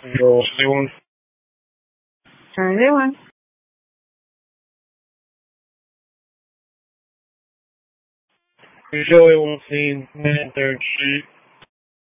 Yo, según Anyone? Usually won't see men in third street.